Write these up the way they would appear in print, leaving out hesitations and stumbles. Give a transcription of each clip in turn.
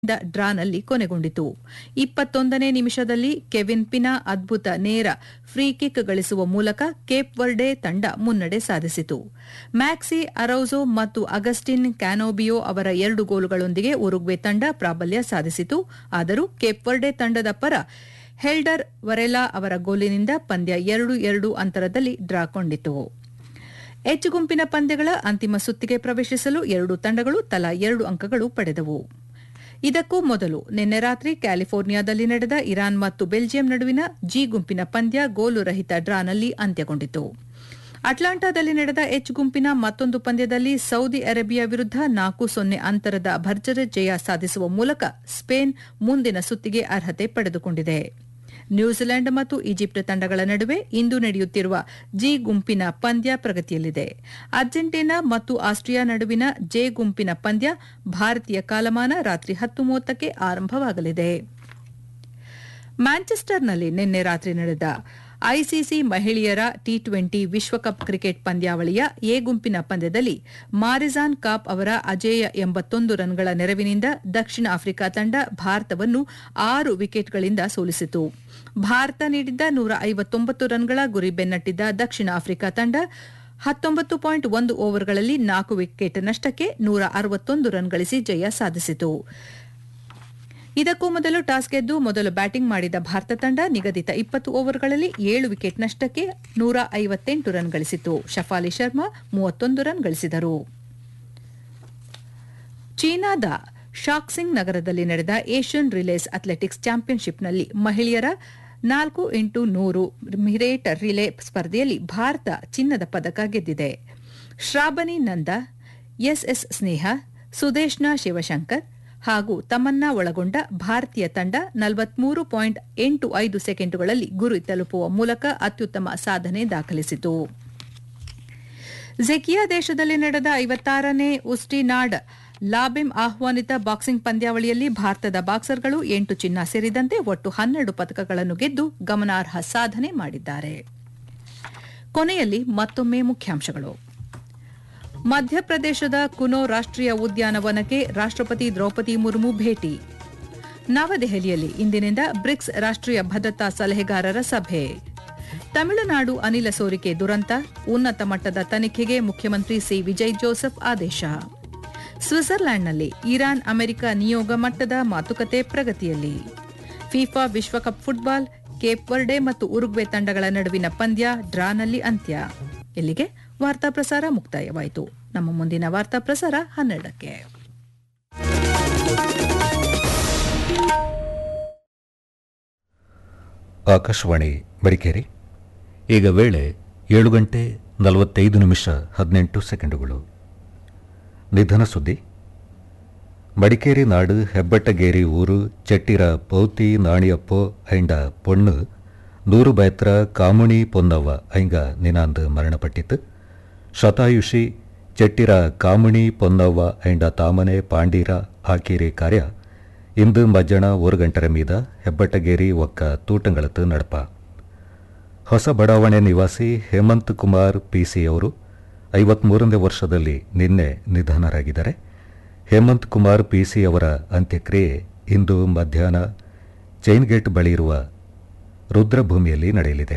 ಡ್ರಾನಲ್ಲಿ ಕೊನೆಗೊಂಡಿತು. 21ನೇ ನಿಮಿಷದಲ್ಲಿ ಕೆವಿನ್ ಪಿನಾ ಅದ್ಭುತ ನೇರ ಫ್ರೀ ಕಿಕ್ ಗಳಿಸುವ ಮೂಲಕ ಕೇಪ್ ವರ್ಡೆ ತಂಡ ಮುನ್ನಡೆ ಸಾಧಿಸಿತು. ಮ್ಯಾಕ್ಸಿ ಅರೌಜೊ ಮತ್ತು ಅಗಸ್ಟಿನ್ ಕ್ಯಾನೋಬಿಯೋ ಅವರ 2 ಗೋಲುಗಳೊಂದಿಗೆ ಉರುಗ್ವೆ ತಂಡ ಪ್ರಾಬಲ್ಯ ಸಾಧಿಸಿತು. ಆದರೂ ಕೇಪ್ ವರ್ಡೆ ತಂಡದ ಪರ ಹೆಲ್ಡರ್ ವರೆಲಾ ಅವರ ಗೋಲಿನಿಂದ ಪಂದ್ಯ 2-2 ಅಂತರದಲ್ಲಿ ಡ್ರಾ ಕೊಂಡಿತು. ಎಚ್ ಗುಂಪಿನ ಪಂದ್ಯಗಳ ಅಂತಿಮ ಸುತ್ತಿಗೆ ಪ್ರವೇಶಿಸಲು 2 ತಂಡಗಳು ತಲಾ 2 ಅಂಕಗಳು ಪಡೆದವು. ಇದಕ್ಕೂ ಮೊದಲು ನಿನ್ನೆ ರಾತ್ರಿ ಕ್ಯಾಲಿಫೋರ್ನಿಯಾದಲ್ಲಿ ನಡೆದ ಇರಾನ್ ಮತ್ತು ಬೆಲ್ಜಿಯಂ ನಡುವಿನ ಜಿ ಗುಂಪಿನ ಪಂದ್ಯ ಗೋಲು ರಹಿತ ಡ್ರಾನಲ್ಲಿ ಅಂತ್ಯಗೊಂಡಿತು. ಅಟ್ಲಾಂಟಾದಲ್ಲಿ ನಡೆದ ಎಚ್ ಗುಂಪಿನ ಮತ್ತೊಂದು ಪಂದ್ಯದಲ್ಲಿ ಸೌದಿ ಅರೇಬಿಯಾ ವಿರುದ್ಧ 4-0 ಅಂತರದ ಭರ್ಜರಿ ಜಯ ಸಾಧಿಸುವ ಮೂಲಕ ಸ್ಪೇನ್ ಮುಂದಿನ ಸುತ್ತಿಗೆ ಅರ್ಹತೆ ಪಡೆದುಕೊಂಡಿದೆ. ನ್ಯೂಜಿಲೆಂಡ್ ಮತ್ತು ಈಜಿಪ್ಟ್ ತಂಡಗಳ ನಡುವೆ ಇಂದು ನಡೆಯುತ್ತಿರುವ ಜಿ ಗುಂಪಿನ ಪಂದ್ಯ ಪ್ರಗತಿಯಲ್ಲಿದೆ. ಅರ್ಜೆಂಟೀನಾ ಮತ್ತು ಆಸ್ಟ್ರಿಯಾ ನಡುವಿನ ಜೆ ಗುಂಪಿನ ಪಂದ್ಯ ಭಾರತೀಯ ಕಾಲಮಾನ ರಾತ್ರಿ 10:30ಕ್ಕೆ ಆರಂಭವಾಗಲಿದೆ. ಮ್ಯಾಂಚೆಸ್ಟರ್ನಲ್ಲಿ ನಿನ್ನೆ ರಾತ್ರಿ ನಡೆದ ಐಸಿಸಿ ಮಹಿಳೆಯರ ಟಿ20 ವಿಶ್ವಕಪ್ ಕ್ರಿಕೆಟ್ ಪಂದ್ಯಾವಳಿಯ ಎ ಗುಂಪಿನ ಪಂದ್ಯದಲ್ಲಿ ಮಾರಿಜಾನ್ ಕಾಪ್ ಅವರ ಅಜೇಯ 81 ರನ್ಗಳ ನೆರವಿನಿಂದ ದಕ್ಷಿಣ ಆಫ್ರಿಕಾ ತಂಡ ಭಾರತವನ್ನು 6 ವಿಕೆಟ್ಗಳಿಂದ ಸೋಲಿಸಿತು. ಭಾರತ ನೀಡಿದ್ದ 159 ರನ್ಗಳ ಗುರಿ ಬೆನ್ನಟ್ಟಿದ್ದ ದಕ್ಷಿಣ ಆಫ್ರಿಕಾ ತಂಡ 19.1 ಓವರ್ಗಳಲ್ಲಿ 4 ವಿಕೆಟ್ ನಷ್ಟಕ್ಕೆ 161 ರನ್ ಗಳಿಸಿ ಜಯ ಸಾಧಿಸಿತು. ಇದಕ್ಕೂ ಮೊದಲು ಟಾಸ್ ಗೆದ್ದು ಮೊದಲು ಬ್ಯಾಟಿಂಗ್ ಮಾಡಿದ ಭಾರತ ತಂಡ ನಿಗದಿತ 20 ಓವರ್ಗಳಲ್ಲಿ 7 ವಿಕೆಟ್ ನಷ್ಟಕ್ಕೆ 158 ರನ್ ಗಳಿಸಿತು. ಶಫಾಲಿ ಶರ್ಮಾ 31 ರನ್ ಗಳಿಸಿದರು. ಚೀನಾದ ಶಾಕ್ಸಿಂಗ್ ನಗರದಲ್ಲಿ ನಡೆದ ಏಷ್ಯನ್ ರಿಲೇಸ್ ಅಥ್ಲೆಟಿಕ್ಸ್ ಚಾಂಪಿಯನ್ಶಿಪ್ನಲ್ಲಿ ಮಹಿಳೆಯರ 4x100 ಮೀಟರ್ ರಿಲೇ ಸ್ಪರ್ಧೆಯಲ್ಲಿ ಭಾರತ ಚಿನ್ನದ ಪದಕ ಗೆದ್ದಿದೆ. ಶ್ರಾಬನಿ ನಂದ, ಎಸ್ಎಸ್ ಸ್ನೇಹ, ಸುದೇಶ್ನಾ ಶಿವಶಂಕರ್ ಹಾಗೂ ತಮನ್ನಾ ಒಳಗೊಂಡ ಭಾರತೀಯ ತಂಡ 43.85 ಸೆಕೆಂಡುಗಳಲ್ಲಿ ಗುರಿ ತಲುಪುವ ಮೂಲಕ ಅತ್ಯುತ್ತಮ ಸಾಧನೆ ದಾಖಲಿಸಿತು. ಝೆಕಿಯಾ ದೇಶದಲ್ಲಿ ನಡೆದ 56ನೇ ಉಸ್ಟಿನಾಡ್ ಲಾಬೆಮ್ ಆಹ್ವಾನಿತ ಬಾಕ್ಸಿಂಗ್ ಪಂದ್ಯಾವಳಿಯಲ್ಲಿ ಭಾರತದ ಬಾಕ್ಸರ್ಗಳು 8 ಚಿನ್ನ ಸೇರಿದಂತೆ ಒಟ್ಟು 12 ಪದಕಗಳನ್ನು ಗೆದ್ದು ಗಮನಾರ್ಹ ಸಾಧನೆ ಮಾಡಿದ್ದಾರೆ. ಕೊನೆಯಲ್ಲಿ ಮತ್ತೊಮ್ಮೆ ಮುಖ್ಯಾಂಶಗಳು. ಮಧ್ಯಪ್ರದೇಶದ ಕುನೋ ರಾಷ್ಟ್ರೀಯ ಉದ್ಯಾನವನಕ್ಕೆ ರಾಷ್ಟ್ರಪತಿ ದ್ರೌಪದಿ ಮುರ್ಮು ಭೇಟಿ. ನವದೆಹಲಿಯಲ್ಲಿ ಇಂದಿನಿಂದ ಬ್ರಿಕ್ಸ್ ರಾಷ್ಟ್ರೀಯ ಭದ್ರತಾ ಸಲಹೆಗಾರರ ಸಭೆ. ತಮಿಳುನಾಡು ಅನಿಲ ಸೋರಿಕೆ ದುರಂತ, ಉನ್ನತ ಮಟ್ಟದ ತನಿಖೆಗೆ ಮುಖ್ಯಮಂತ್ರಿ ಸಿ ವಿಜಯ್ ಜೋಸೆಫ್ ಆದೇಶ. ಸ್ವಿಟ್ಜರ್ಲ್ಯಾಂಡ್ನಲ್ಲಿ ಇರಾನ್ ಅಮೆರಿಕ ನಿಯೋಗ ಮಟ್ಟದ ಮಾತುಕತೆ ಪ್ರಗತಿಯಲ್ಲಿ. ಫಿಫಾ ವಿಶ್ವಕಪ್ ಫುಟ್ಬಾಲ್, ಕೇಪ್ ವರ್ಡೆ ಮತ್ತು ಉರುಗ್ವೆ ತಂಡಗಳ ನಡುವಿನ ಪಂದ್ಯ ಡ್ರಾನಲ್ಲಿ ಅಂತ್ಯ. ಇಲ್ಲಿಗೆ ವಾರ್ತಾ ಪ್ರಸಾರ ಮುಕ್ತಾಯವಾಯಿತು. ನಮ್ಮ ಮುಂದಿನ ವಾರ್ತಾ ಪ್ರಸಾರ 12ಕ್ಕೆ. ಆಕಾಶವಾಣಿ ಮಡಿಕೇರಿ. ಈಗ ವೇಳೆ 7:45 ನಿಧನ ಸುದ್ದಿ. ಮಡಿಕೇರಿ ನಾಡು ಹೆಬ್ಬಟ್ಟಗೇರಿ ಊರು ಚೆಟ್ಟಿರ ಪೌತಿ ನಾಣಿಯಪ್ಪೋ ಐಂಡ ಪೊಣ್ಣು 100 ಬೈತ್ರ ಕಾಮುಣಿ ಪೊನ್ನವ್ವ ಐಂಗ ನಿನಾಂದು ಮರಣಪಟ್ಟಿತ್ತು. ಶತಾಯುಷಿ ಚೆಟ್ಟಿರ ಕಾಮುಣಿ ಪೊನ್ನವ್ವ ಐಂಡ ತಾಮನೆ ಪಾಂಡೀರ ಆಕೀರಿ ಕಾರ್ಯ ಇಂದು ಮಜ್ಜಣ 1 ಗಂಟರ ಮೀದ ಹೆಬ್ಬಟ್ಟಗೇರಿ ಒಕ್ಕ ತೂಟಂಗಳತ್ತು ನಡಪ. ಹೊಸ ಬಡಾವಣೆ ನಿವಾಸಿ ಹೇಮಂತ್ ಕುಮಾರ್ ಪಿಸಿ ಅವರು 53ನೇ ವರ್ಷದಲ್ಲಿ ನಿನ್ನೆ ನಿಧನರಾಗಿದ್ದಾರೆ. ಹೇಮಂತ್ ಕುಮಾರ್ ಪಿಸಿ ಅವರ ಅಂತ್ಯಕ್ರಿಯೆ ಇಂದು ಮಧ್ಯಾಹ್ನ ಚೈನ್ ಗೇಟ್ ಬಳಿ ಇರುವ ರುದ್ರಭೂಮಿಯಲ್ಲಿ ನಡೆಯಲಿದೆ.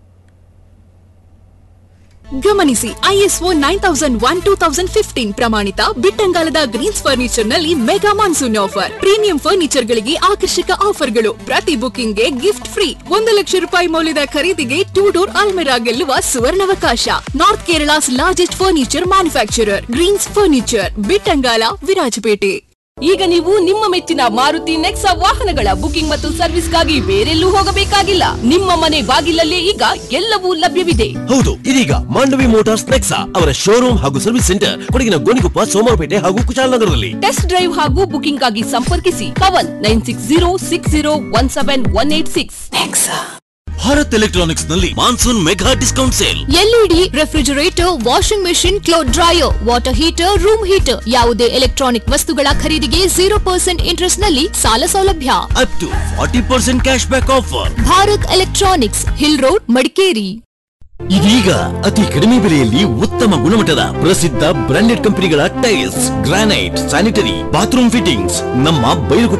ಗಮನಿಸಿ, ಐಎಸ್ಒ 9001-2015 ಪ್ರಮಾಣಿತ ಬಿಟ್ಟಂಗಾಲದ ಗ್ರೀನ್ಸ್ ಫರ್ನಿಚರ್ ನಲ್ಲಿ mega monsoon offer. Premium furniture ಗಳಿಗೆ ಆಕರ್ಷಕ ಆಫರ್ಗಳು. ಪ್ರತಿ ಬುಕಿಂಗ್ಗೆ ಗಿಫ್ಟ್ ಫ್ರೀ. 1 ಲಕ್ಷ ರೂಪಾಯಿ ಮೌಲ್ಯದ ಖರೀದಿಗೆ 2 ಡೋರ್ ಅಲ್ಮೆರಾ ಗೆಲ್ಲುವ ಸುವರ್ಣಾವಕಾಶ. North Kerala's largest furniture manufacturer Green's furniture, Bittangala, Virajpet. ಈಗ ನೀವು ನಿಮ್ಮ ಮೆಚ್ಚಿನ ಮಾರುತಿ ನೆಕ್ಸಾ ವಾಹನಗಳ ಬುಕಿಂಗ್ ಮತ್ತು ಸರ್ವಿಸ್ಗಾಗಿ ಬೇರೆಲ್ಲೂ ಹೋಗಬೇಕಾಗಿಲ್ಲ. ನಿಮ್ಮ ಮನೆ ಬಾಗಿಲಲ್ಲೇ ಈಗ ಎಲ್ಲವೂ ಲಭ್ಯವಿದೆ. ಹೌದು, ಇದೀಗ ಮಾಂಡವಿ ಮೋಟಾರ್ಸ್ ನೆಕ್ಸಾ ಅವರ ಶೋರೂಮ್ ಹಾಗೂ ಸರ್ವಿಸ್ ಸೆಂಟರ್ ಕೊಡಗಿನ ಗೋಣಿಕೊಪ್ಪ, ಸೋಮವಾರಪೇಟೆ ಹಾಗೂ ಕುಶಾಲನಗರದಲ್ಲಿ. ಟೆಸ್ಟ್ ಡ್ರೈವ್ ಹಾಗೂ ಬುಕಿಂಗ್ ಗಾಗಿ ಸಂಪರ್ಕಿಸಿ ಪವನ್ 9606017186. ನೆಕ್ಸಾ. ಭಾರತ್ ಎಲೆಕ್ಟ್ರಾನಿಕ್ಸ್ ನಲ್ಲಿ monsoon mega discount sale. LED, refrigerator, washing machine, cloth dryer, water heater, room heater ಯಾವುದೇ ಎಲೆಕ್ಟ್ರಾನಿಕ್ ವಸ್ತುಗಳ ಖರೀದಿಗೆ 0% ಇಂಟ್ರೆಸ್ಟ್ ನಲ್ಲಿ ಸಾಲ ಸೌಲಭ್ಯ. Up to 40% cash back offer. Bharat electronics, hill road, Madikeri. ಇದೀಗ ಅತಿ ಕಡಿಮೆ ಬೆಲೆಯಲ್ಲಿ ಉತ್ತಮ ಗುಣಮಟ್ಟದ ಪ್ರಸಿದ್ಧ ಬ್ರಾಂಡೆಡ್ ಕಂಪನಿಗಳ tiles, granite, sanitary, bathroom fittings ನಮ್ಮ ಬೈಲುಗುಪ್ಪ